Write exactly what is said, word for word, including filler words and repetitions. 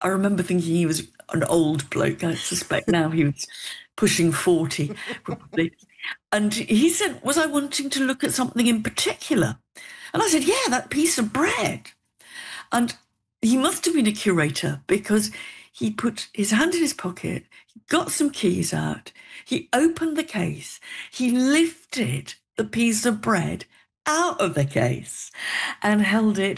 I remember thinking he was an old bloke. I suspect now he was pushing forty, probably. And he said, was I wanting to look at something in particular? And I said, yeah, that piece of bread. And he must have been a curator because he put his hand in his pocket, he got some keys out, he opened the case, he lifted the piece of bread out of the case and held it